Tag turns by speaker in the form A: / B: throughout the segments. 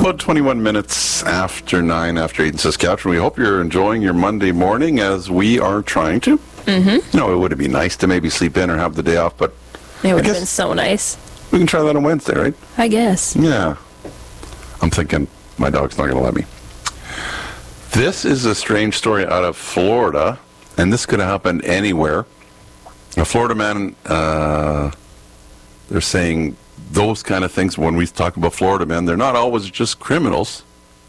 A: about 21 minutes after 9 after 8 in Saskatchewan. We hope you're enjoying your Monday morning as we are trying to. Mm-hmm. No, it would be nice to maybe sleep in or have the day off, but
B: it would have been so nice.
A: We can try that on Wednesday, right?
B: I guess.
A: Yeah. I'm thinking my dog's not going to let me. This is a strange story out of Florida, and this could have happened anywhere. A Florida man, they're saying those kind of things when we talk about Florida men, they're not always just criminals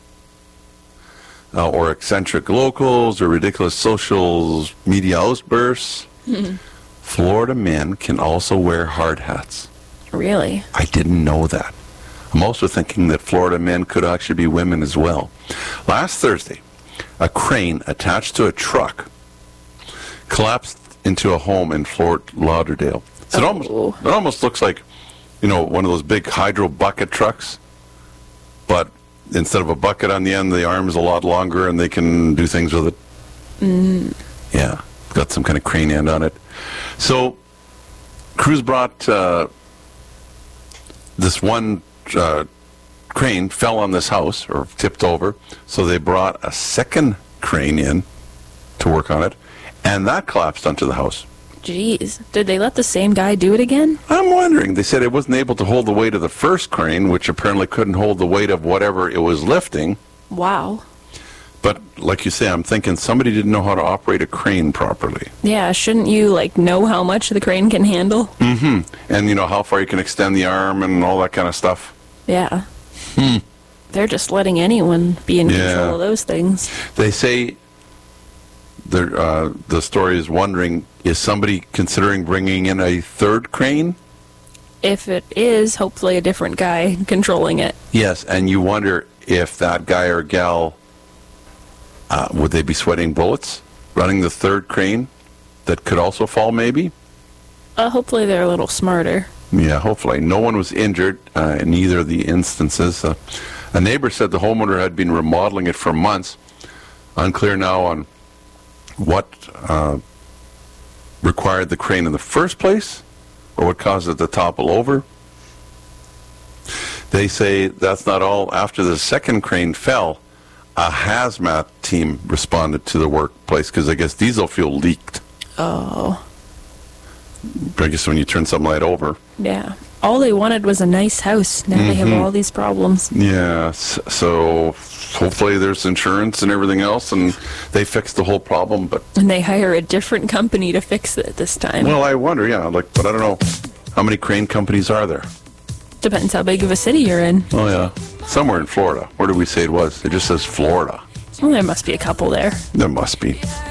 A: or eccentric locals or ridiculous social media outbursts. Mm-hmm. Florida men can also wear hard hats.
B: Really?
A: I didn't know that. I'm also thinking that Florida men could actually be women as well. Last Thursday, a crane attached to a truck collapsed into a home in Fort Lauderdale. So it almost looks like, one of those big hydro bucket trucks, but instead of a bucket on the end, the arm is a lot longer and they can do things with it. Mm. Yeah, got some kind of crane end on it. So crews brought this one crane fell on this house or tipped over, so they brought a second crane in to work on it, and that collapsed onto the house.
B: Jeez. Did they let the same guy do it again?
A: I'm wondering. They said it wasn't able to hold the weight of the first crane, which apparently couldn't hold the weight of whatever it was lifting.
B: Wow.
A: But like you say, I'm thinking somebody didn't know how to operate a crane properly.
B: Yeah, shouldn't you, know how much the crane can handle?
A: Mm-hmm. And, how far you can extend the arm and all that kind of stuff.
B: Yeah. They're just letting anyone be in control of those things.
A: They say the story is wondering, is somebody considering bringing in a third crane?
B: If it is, hopefully a different guy controlling it.
A: Yes, and you wonder if that guy or gal, would they be sweating bullets running the third crane that could also fall maybe?
B: Hopefully they're a little smarter.
A: Yeah, hopefully. No one was injured in either of the instances. A neighbor said the homeowner had been remodeling it for months. Unclear now on what required the crane in the first place or what caused it to topple over. They say that's not all. After the second crane fell, a hazmat team responded to the workplace because I guess diesel fuel leaked.
B: Oh.
A: I guess when you turn something like over.
B: Yeah. All they wanted was a nice house. Now they have all these problems.
A: Yeah. So hopefully there's insurance and everything else, and they fix the whole problem.
B: And they hire a different company to fix it this time.
A: Well, I wonder, but I don't know. How many crane companies are there?
B: Depends how big of a city you're in.
A: Oh, yeah. Somewhere in Florida. Where did we say it was? It just says Florida.
B: Well, there must be a couple there.
A: There must be.